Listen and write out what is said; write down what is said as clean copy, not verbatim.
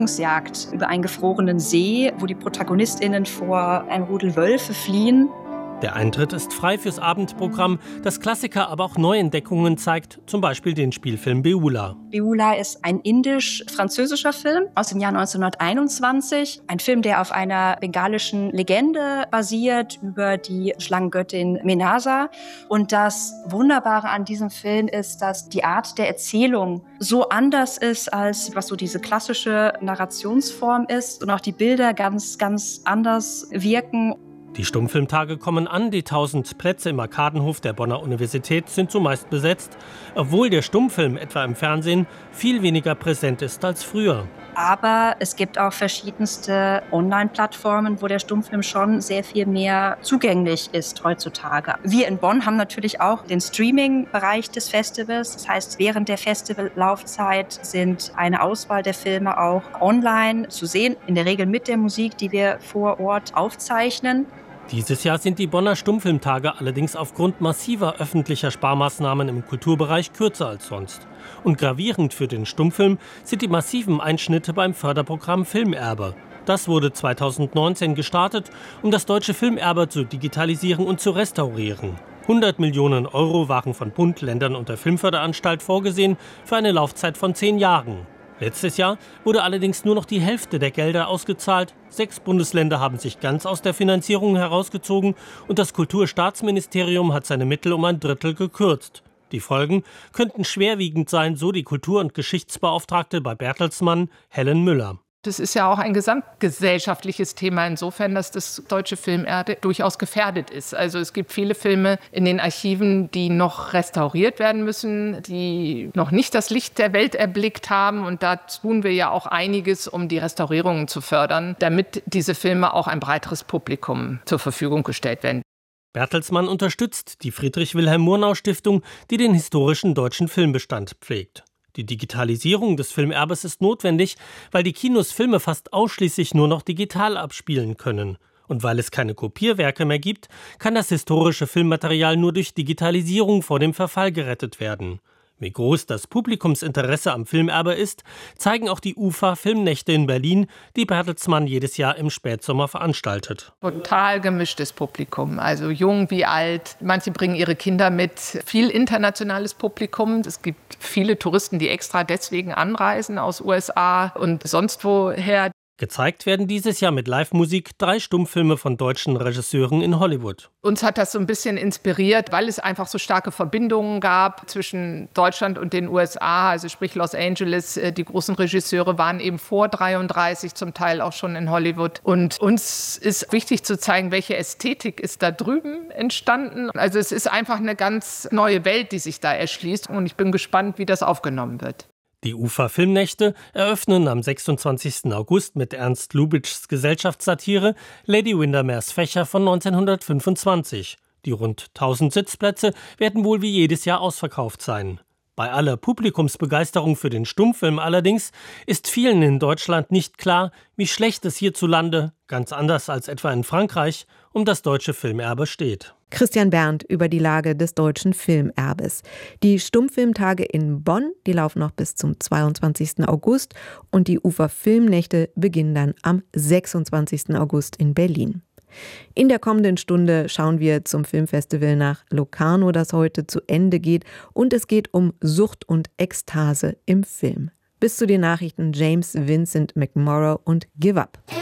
Jagd über einen gefrorenen See, wo die ProtagonistInnen vor ein Rudel Wölfe fliehen. Der Eintritt ist frei fürs Abendprogramm, das Klassiker aber auch Neuentdeckungen zeigt, zum Beispiel den Spielfilm Beula. Beula ist ein indisch-französischer Film aus dem Jahr 1921. Ein Film, der auf einer bengalischen Legende basiert über die Schlangengöttin Menasa. Und das Wunderbare an diesem Film ist, dass die Art der Erzählung so anders ist, als was so diese klassische Narrationsform ist. Und auch die Bilder ganz, ganz anders wirken. Die Stummfilmtage kommen an, die 1000 Plätze im Arkadenhof der Bonner Universität sind zumeist besetzt, obwohl der Stummfilm etwa im Fernsehen viel weniger präsent ist als früher. Aber es gibt auch verschiedenste Online-Plattformen, wo der Stummfilm schon sehr viel mehr zugänglich ist heutzutage. Wir in Bonn haben natürlich auch den Streaming-Bereich des Festivals. Das heißt, während der Festivallaufzeit sind eine Auswahl der Filme auch online zu sehen, in der Regel mit der Musik, die wir vor Ort aufzeichnen. Dieses Jahr sind die Bonner Stummfilmtage allerdings aufgrund massiver öffentlicher Sparmaßnahmen im Kulturbereich kürzer als sonst. Und gravierend für den Stummfilm sind die massiven Einschnitte beim Förderprogramm Filmerbe. Das wurde 2019 gestartet, um das deutsche Filmerbe zu digitalisieren und zu restaurieren. 100 Millionen Euro waren von Bund, Ländern und der Filmförderanstalt vorgesehen für eine Laufzeit von 10 Jahren. Letztes Jahr wurde allerdings nur noch die Hälfte der Gelder ausgezahlt. 6 Bundesländer haben sich ganz aus der Finanzierung herausgezogen und das Kulturstaatsministerium hat seine Mittel um ein Drittel gekürzt. Die Folgen könnten schwerwiegend sein, so die Kultur- und Geschichtsbeauftragte bei Bertelsmann, Helen Müller. Das ist ja auch ein gesamtgesellschaftliches Thema insofern, dass das deutsche Filmerbe durchaus gefährdet ist. Also es gibt viele Filme in den Archiven, die noch restauriert werden müssen, die noch nicht das Licht der Welt erblickt haben. Und da tun wir ja auch einiges, um die Restaurierungen zu fördern, damit diese Filme auch ein breiteres Publikum zur Verfügung gestellt werden. Bertelsmann unterstützt die Friedrich-Wilhelm-Murnau-Stiftung, die den historischen deutschen Filmbestand pflegt. Die Digitalisierung des Filmerbes ist notwendig, weil die Kinos Filme fast ausschließlich nur noch digital abspielen können. Und weil es keine Kopierwerke mehr gibt, kann das historische Filmmaterial nur durch Digitalisierung vor dem Verfall gerettet werden. Wie groß das Publikumsinteresse am Filmerbe ist, zeigen auch die UFA-Filmnächte in Berlin, die Bertelsmann jedes Jahr im Spätsommer veranstaltet. Total gemischtes Publikum, also jung wie alt. Manche bringen ihre Kinder mit. Viel internationales Publikum. Es gibt viele Touristen, die extra deswegen anreisen aus USA und sonst woher. Gezeigt werden dieses Jahr mit Live-Musik 3 Stummfilme von deutschen Regisseuren in Hollywood. Uns hat das so ein bisschen inspiriert, weil es einfach so starke Verbindungen gab zwischen Deutschland und den USA, also sprich Los Angeles. Die großen Regisseure waren eben vor 1933 zum Teil auch schon in Hollywood. Und uns ist wichtig zu zeigen, welche Ästhetik ist da drüben entstanden. Also es ist einfach eine ganz neue Welt, die sich da erschließt. Und ich bin gespannt, wie das aufgenommen wird. Die UFA-Filmnächte eröffnen am 26. August mit Ernst Lubitschs Gesellschaftssatire Lady Windermere's Fächer von 1925. Die rund 1000 Sitzplätze werden wohl wie jedes Jahr ausverkauft sein. Bei aller Publikumsbegeisterung für den Stummfilm allerdings ist vielen in Deutschland nicht klar, wie schlecht es hierzulande, ganz anders als etwa in Frankreich, um das deutsche Filmerbe steht. Christian Berndt über die Lage des deutschen Filmerbes. Die Stummfilmtage in Bonn, die laufen noch bis zum 22. August und die UFA-Filmnächte beginnen dann am 26. August in Berlin. In der kommenden Stunde schauen wir zum Filmfestival nach Locarno, das heute zu Ende geht, und es geht um Sucht und Ekstase im Film. Bis zu den Nachrichten James Vincent McMorrow und Give Up.